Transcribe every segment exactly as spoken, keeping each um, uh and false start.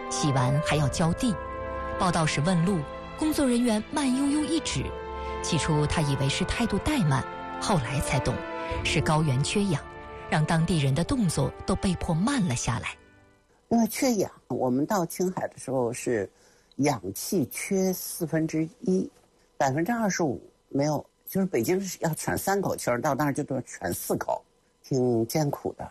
洗完还要浇地。报到时问路，工作人员慢悠悠一指，起初他以为是态度怠慢，后来才懂，是高原缺氧，让当地人的动作都被迫慢了下来。 因为缺氧，我们到青海的时候是氧气缺四分之一，百分之二十五没有，就是北京是要喘三口气儿，到那儿就得喘四口，挺艰苦的。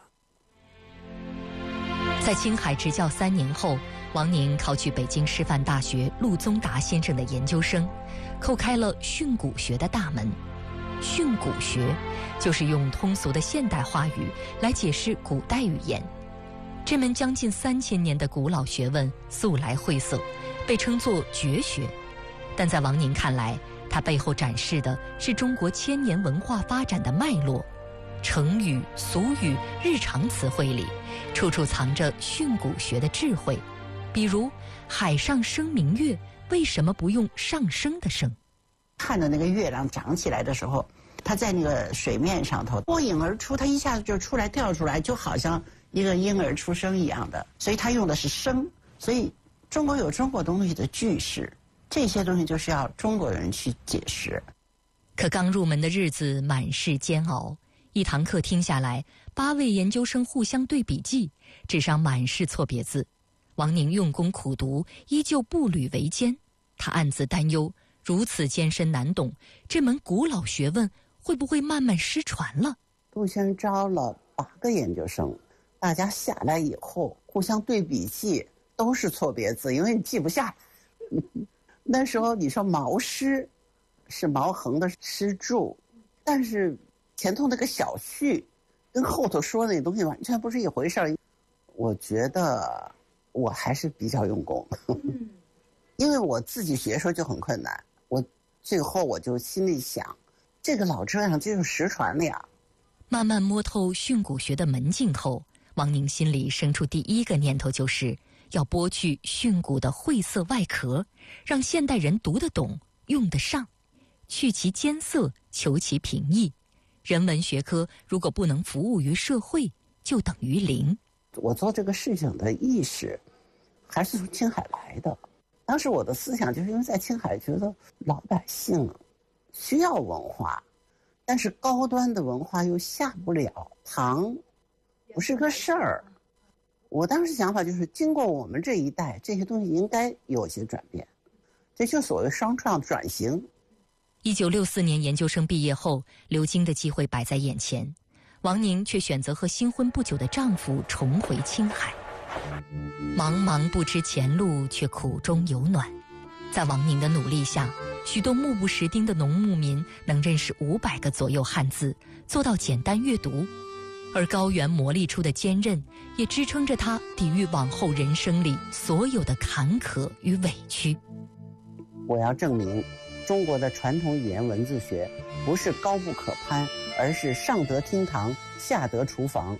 在青海执教三年后，王宁考取北京师范大学陆宗达先生的研究生，叩开了训诂学的大门。训诂学就是用通俗的现代话语来解释古代语言。这门将近三千年的古老学问素来晦涩，被称作绝学。但在王宁看来，它背后展示的是中国千年文化发展的脉络。成语、俗语、日常词汇里，处处藏着训诂学的智慧。比如海上生明月，为什么不用上升的升？ 看到那个月亮长起来的时候，它在那个水面上头脱颖而出，它一下子就出来跳出来，就好像一个婴儿出生一样的，所以它用的是升。所以中国有中国东西的句式，这些东西就是要中国人去解释。 可刚入门的日子满是煎熬，一堂课听下来，八位研究生互相对笔记，纸上满是错别字。王宁用功苦读，依旧步履维艰。他暗自担忧，如此艰深难懂，这门古老学问会不会慢慢失传了？ 杜先招了八个研究生，大家下来以后互相对笔记，都是错别字，因为你记不下来。那时候你说毛诗是毛横的诗注，但是前头那个小序跟后头说的那东西完全不是一回事儿。我觉得我还是比较用功，嗯、因为我自己学的时候就很困难，我最后我就心里想，这个老这样就是实传了呀。 慢慢摸透训诂学的门径后，王宁心里生出第一个念头，就是要剥去训诂的晦涩外壳，让现代人读得懂、用得上，去其艰涩，求其平易。人文学科如果不能服务于社会，就等于零。 我做这个事情的意识还是从青海来的。当时我的思想就是因为在青海觉得老百姓需要文化，但是高端的文化又下不了堂，不是个事儿。我当时想法就是经过我们这一代，这些东西应该有些转变，这就所谓双创转型。 一九六四年研究生毕业后，留京的机会摆在眼前，王宁却选择和新婚不久的丈夫重回青海。茫茫不知前路，却苦中有暖。在王宁的努力下，许多目不识丁的农牧民能认识五百个左右汉字，做到简单阅读。而高原磨砺出的坚韧，也支撑着他抵御往后人生里所有的坎坷与委屈。 我要证明中国的传统语言文字学不是高不可攀，而是上得厅堂，下得厨房。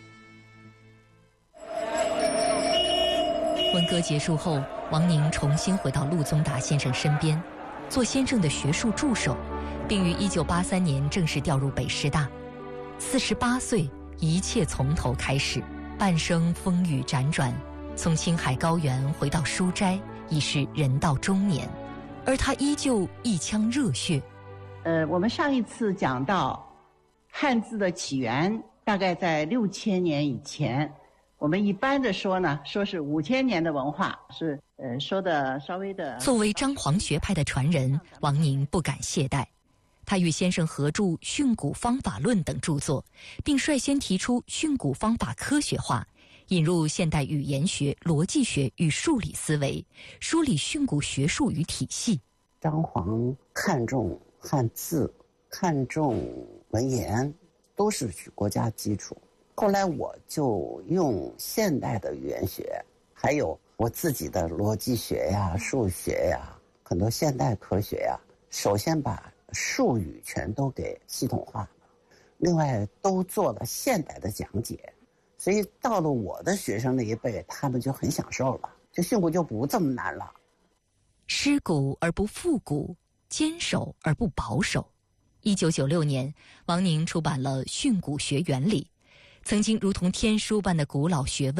文革结束后，王宁重新回到陆宗达先生身边，做先生的学术助手，并于一九八三年正式调入北师大。四十八岁，一切从头开始，半生风雨辗转，从青海高原回到书斋，已是人到中年，而他依旧一腔热血。 呃，我们上一次讲到汉字的起源，大概在六千年以前。我们一般的说呢，说是五千年的文化，是呃说的稍微的。 作为张黄学派的传人，王宁不敢懈怠。他与先生合著《训诂方法论》等著作，并率先提出训诂方法科学化，引入现代语言学、逻辑学与数理思维，梳理训诂学术与体系。 张黄看重汉字，看重文言，都是国家基础。后来我就用现代的语言学，还有我自己的逻辑学呀、数学呀，很多现代科学呀，首先把术语全都给系统化，另外都做了现代的讲解，所以到了我的学生那一辈，他们就很享受了，就训诂就不这么难了。 失古而不复古，坚守而不保守。一九九六年，王宁出版了《训诂学原理》，曾经如同天书般的古老学问，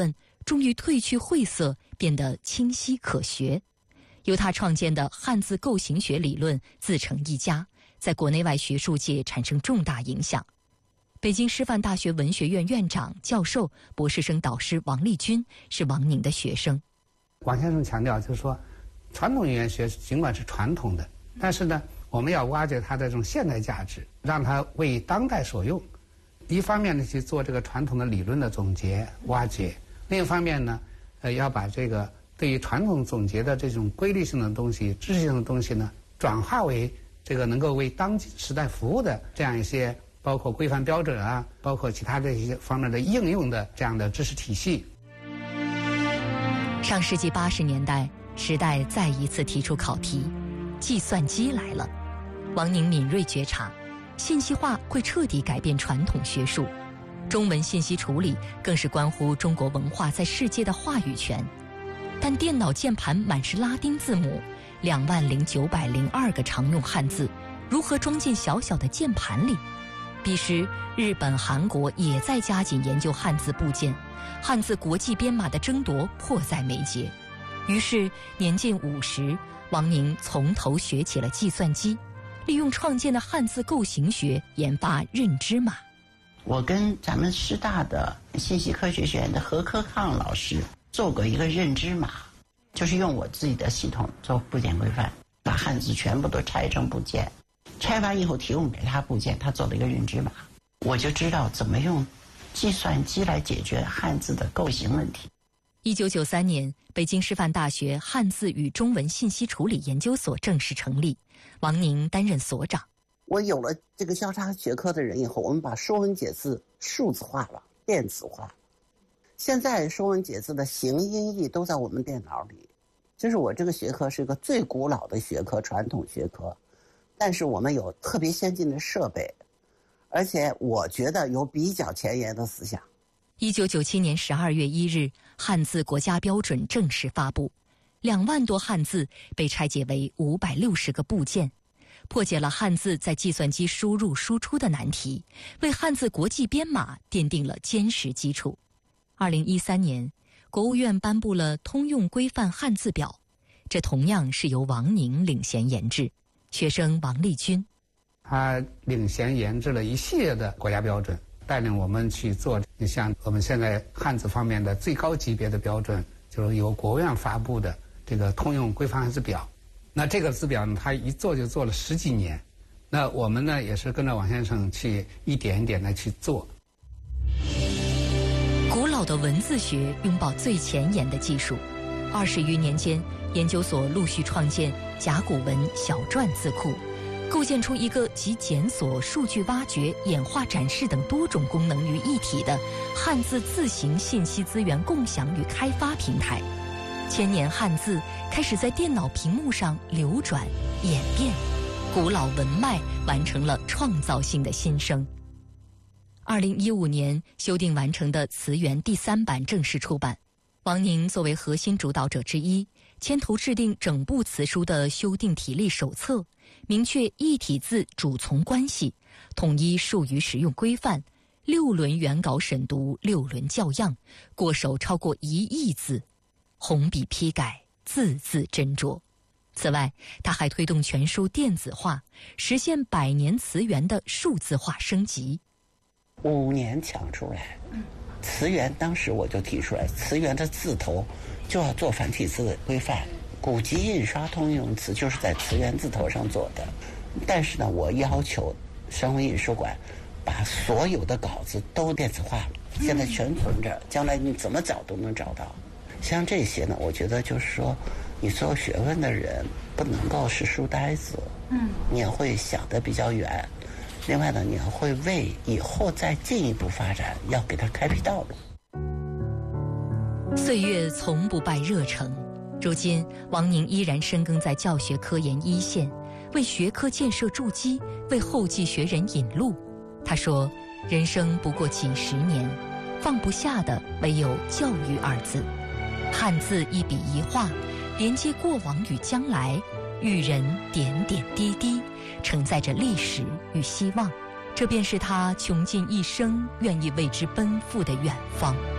终于褪去晦涩，变得清晰可学。由他创建的汉字构形学理论自成一家，在国内外学术界产生重大影响。北京师范大学文学院院长、教授、博士生导师王立军是王宁的学生。 王先生强调，就是说，传统语言学尽管是传统的，但是呢，我们要挖掘它的这种现代价值，让它为当代所用。一方面呢，去做这个传统的理论的总结、挖掘；另一方面呢，呃，要把这个对于传统总结的这种规律性的东西、知识性的东西呢，转化为这个能够为当时代服务的这样一些，包括规范标准啊，包括其他的一些方面的应用的这样的知识体系。 上世纪八十年代，时代再一次提出考题，计算机来了。王宁敏锐觉察，信息化会彻底改变传统学术，中文信息处理更是关乎中国文化在世界的话语权。但电脑键盘满是拉丁字母，两万零九百零二个常用汉字，如何装进小小的键盘里？彼时，日本、韩国也在加紧研究汉字部件，汉字国际编码的争夺迫在眉睫。于是，年近五十，王宁从头学起了计算机，利用创建的汉字构形学研发认知码。 我跟咱们师大的信息科学学院的何科抗老师做过一个认知码，就是用我自己的系统做部件规范，把汉字全部都拆成部件，拆完以后提供给他部件，他做了一个认知码，我就知道怎么用计算机来解决汉字的构形问题。 一九九三年，北京师范大学汉字与中文信息处理研究所正式成立，王宁担任所长。 我有了这个交叉学科的人以后，我们把说文解字数字化了，电子化。现在说文解字的形音义都在我们电脑里。就是我这个学科是一个最古老的学科，传统学科，但是我们有特别先进的设备，而且我觉得有比较前沿的思想。 一九九七年十二月一日，汉字国家标准正式发布，两万多汉字被拆解为五百六十个部件，破解了汉字在计算机输入输出的难题，为汉字国际编码奠定了坚实基础。二零一三年，国务院颁布了通用规范汉字表，这同样是由王宁领衔研制，学生王立军。 他领衔研制了一系列的国家标准，带领我们去做像我们现在汉字方面的最高级别的标准，就是由国务院发布的这个通用规范汉字表。那这个字表呢，他一做就做了十几年，那我们呢也是跟着王先生去一点一点的去做。 古老的文字学拥抱最前沿的技术，二十余年间，研究所陆续创建甲骨文小篆字库，构建出一个集检索、数据挖掘、演化展示等多种功能于一体的汉字字形信息资源共享与开发平台。千年汉字开始在电脑屏幕上流转演变，古老文脉完成了创造性的新生。二零一五年修订完成的词源第三版正式出版，王宁作为核心主导者之一，牵头制定整部词书的修订体例手册，明确异体字主从关系，统一术语使用规范，六轮原稿审读，六轮校样，过手超过一亿字，红笔批改，字字斟酌。此外，他还推动全书电子化，实现百年词源的数字化升级。 五年抢出来，词源当时我就提出来，词源的字头就要做繁体字规范，古籍印刷通用词就是在词源字头上做的。但是呢，我要求省委印书馆把所有的稿子都电子化了，现在全存着，将来你怎么找都能找到。像这些呢，我觉得就是说，你做学问的人不能够是书呆子，嗯，你也会想得比较远。另外呢，你还会为以后再进一步发展要给它开辟道路。 岁月从不败热诚，如今王宁依然深耕在教学科研一线，为学科建设筑基，为后继学人引路。他说，人生不过几十年，放不下的唯有教育二字。汉字一笔一画，连接过往与将来，育人点点滴滴，承载着历史与希望，这便是他穷尽一生愿意为之奔赴的远方。